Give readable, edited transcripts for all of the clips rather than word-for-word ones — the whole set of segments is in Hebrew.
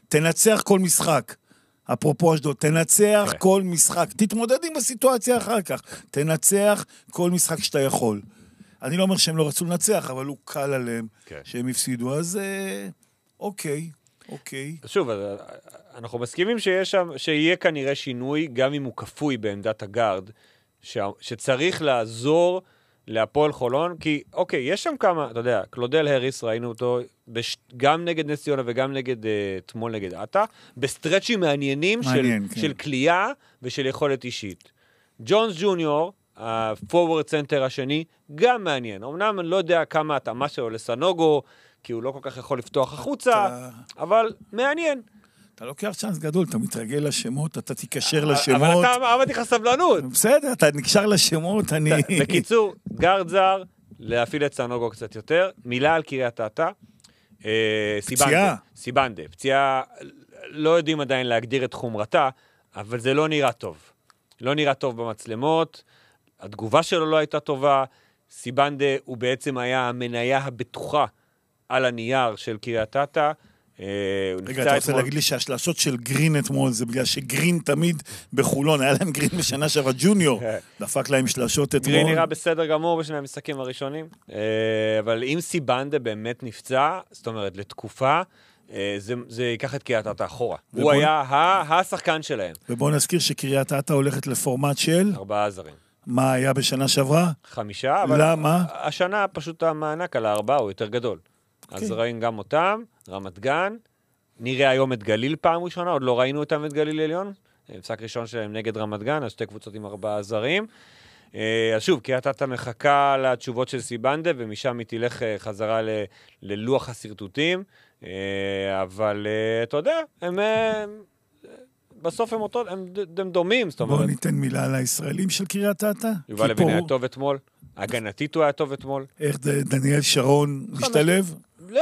תנצח כל משחק. אפרופו אשדוד, תנצח כל משחק. תתמודד עם הסיטואציה אחר כך. תנצח כל משחק שאתה יכול. אני לא אומר שהם לא רצו לנצח, אבל הוא קל עליהם שהם הפסידו. אז אוקיי. שוב, אנחנו מסכימים שיהיה כנראה שינוי, גם אם הוא כפוי בעמדת הגארד, שצריך לעזור להפועל חולון, כי אוקיי, יש שם כמה, אתה יודע, קלודל הריס, ראינו אותו גם נגד נס ציונה וגם אתמול נגד עטה, בסטרצ'ים מעניינים של קליעה ושל יכולת אישית. ג'ונס ג'וניור, הפורוורד סנטר השני, גם מעניין. אמנם אני לא יודע כמה התאמה שלו לסנוגו, כי הוא לא כל כך יכול לפתוח החוצה, אבל מעניין. אתה לוקח צ'אנס גדול, אתה מתרגל לשמות, אתה תיקשר לשמות. אבל אתה אמרתי לך סבלנות. בסדר, אתה נקשר לשמות, אני... בקיצור, גארד זר, להפעיל את סנוגו קצת יותר, מילה על קריית אתא. סיבנדה. פציעה, לא יודעים עדיין להגדיר את חומרתה, אבל זה לא נראה טוב. לא נראה טוב במצלמות, התגובה שלו לא הייתה טובה, סיבנדה הוא בעצם היה המניה הבטוחה על הנייר של קריית אתא. רגע, אתה רוצה להגיד לי שהשלשות של גרין אתמול, זה בגלל שגרין תמיד בחולון, היה להם גרין בשנה שעברה ג'וניור, דפק להם שלשות אתמול. גרין נראה בסדר גמור בשני המשחקים הראשונים, אבל אם סיבנדה באמת נפצע, זאת אומרת, לתקופה, זה ייקח את קריית אתא אחורה. הוא היה השחקן שלהם. ובואו נזכיר שקריית אתא הולכת לפורמט של 4 זרים. מה היה בשנה שעברה? 5, אבל למה? השנה פשוט המענק על 4 הוא יותר גדול. אז ראינו גם אותם, רמת גן, נראה היום את גליל פעם ראשונה, עוד לא ראינו אותם את גליל עליון, משחק ראשון שלהם נגד רמת גן, אז 2 קבוצות עם 4 זרים. אז שוב, קריית אתא מחכה לתשובות של סיבנדה, ומשם היא תלך חזרה ללוח הסרטוטים, אבל אתה יודע, בסוף הם דומים. בואו ניתן מילה על הישראלים של קריית אתא. יובל לוין היה טוב אתמול, הגנתית הוא היה טוב אתמול. איך דניאל שרון משתלב?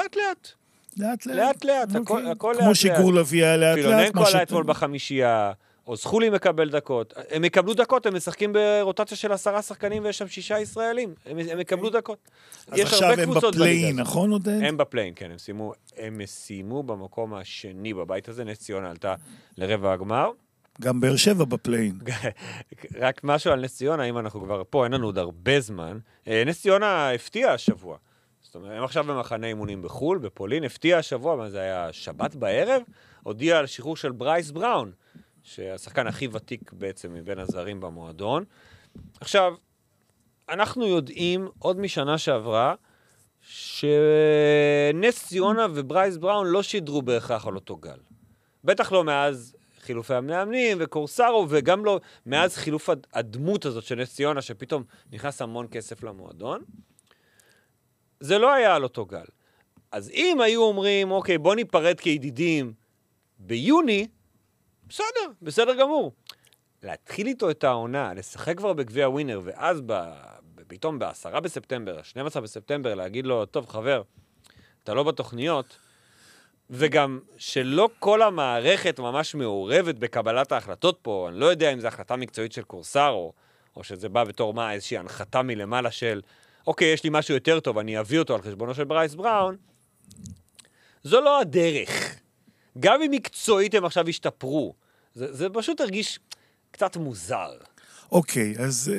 לאט לאט, הכל לאט. כמו שגור לוי היה לאט לאט. פילוננקו עלה אתמול בחמישייה, או זכולי מקבל דקות. הם יקבלו דקות, הם משחקים ברוטציה של 10 שחקנים, ויש שם 6 ישראלים. הם יקבלו דקות. אז עכשיו הם בפליין, נכון עודד? הם בפליין, כן. הם סיימו במקום השני בבית הזה, נס ציונה עלתה לרבע הגמר. גם באר שבע בפליין. רק משהו על נס ציונה, אם אנחנו כבר פה, אין לנו עוד הרבה זמן. נס ציונה הפתיע השבוע. זאת אומרת, הם עכשיו במחנה אימונים בחול, בפולין, הפתיע השבוע, מה זה היה שבת בערב, הודיע על שחרור של ברייס בראון, שהשחקן הכי ותיק בעצם מבין הזרים במועדון. עכשיו, אנחנו יודעים עוד משנה שעברה, שנס ציונה וברייס בראון לא שידרו בהכרח על אותו גל. בטח לא מאז חילופי המאמנים וקורסרו, וגם לא מאז חילוף הדמות הזאת של נס ציונה, שפתאום נכנס המון כסף למועדון. זה לא היה על אותו גל. אז אם היו אומרים, אוקיי, בוא ניפרד כידידים ביוני, בסדר גמור. להתחיל איתו את העונה, לשחק כבר בגביע ווינר, ואז פתאום ב10 בספטמבר, 12 בספטמבר, להגיד לו, טוב חבר, אתה לא בתוכניות, וגם שלא כל המערכת ממש מעורבת בקבלת ההחלטות פה, אני לא יודע אם זו החלטה מקצועית של קורסרו, או שזה בא בתור מה, איזושהי הנחתה מלמעלה של, אוקיי, יש לי משהו יותר טוב, אני אביא אותו על חשבונו של ברייס בראון, זו לא הדרך. גם אם מקצועית הם עכשיו השתפרו, זה פשוט הרגיש קצת מוזר. אוקיי, אז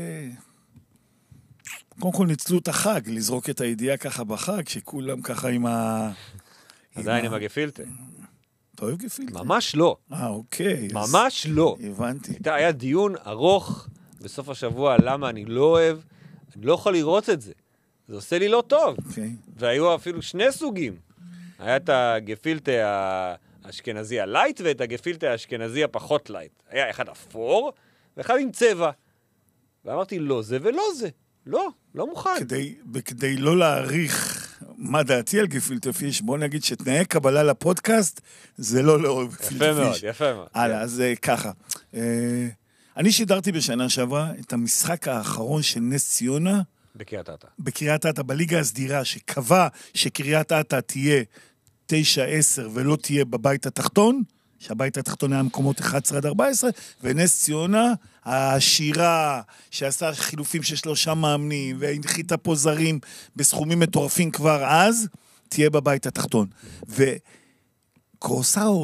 קודם כל ניצלו את החג, לזרוק את הידיעה ככה בחג, שכולם ככה עם עדיין עם הגפילטה. אתה אוהב גפילטה? ממש לא. אוקיי. ממש לא. הבנתי. היה דיון ארוך בסוף השבוע, למה אני לא אוהב, אני לא יכול לראות את זה. זה עושה לי לא טוב. אוקיי. והיו אפילו 2 סוגים. היה את הגפילטה האשכנזי הלייט, ואת הגפילטה האשכנזי הפחות לייט. היה אחד אפור, ואחד עם צבע. ואמרתי, לא זה ולא זה. לא מוכן. כדי לא להעריך מה דעתי על גפילטה פיש, בוא נגיד שתנאי קבלה לפודקאסט, זה לא לאור גפילטה פיש. יפה מאוד. הלאה, אז ככה. אני שידרתי בשנה שעברה את המשחק האחרון של נס ציונה, בקריית אתא, בליגה הסדירה, שקבע שקריית אתא תהיה 9-10 ולא תהיה בבית התחתון, שהבית התחתון היה מקומות 11-14, ונס ציונה, העשירה שעשה חילופים של 3 מאמנים, והנחיתה פה זרים בסכומים מטורפים כבר אז, תהיה בבית התחתון. וקורסאו